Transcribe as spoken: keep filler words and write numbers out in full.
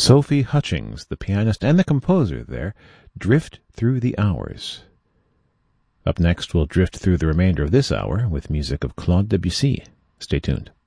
Sophie Hutchings, the pianist and the composer there, Drift Through the Hours. Up next, we'll drift through the remainder of this hour with music of Claude Debussy. Stay tuned.